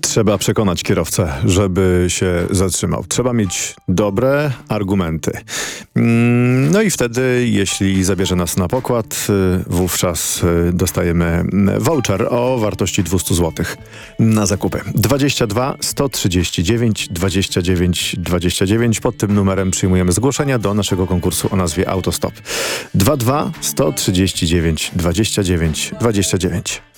Trzeba przekonać kierowcę, żeby się zatrzymał. Trzeba mieć dobre argumenty. No i wtedy, jeśli zabierze nas na pokład, wówczas dostajemy voucher o wartości 200 zł na zakupy. 22 139 29 29. Pod tym numerem przyjmujemy zgłoszenia do naszego konkursu o nazwie Autostop. 22 139 29 29.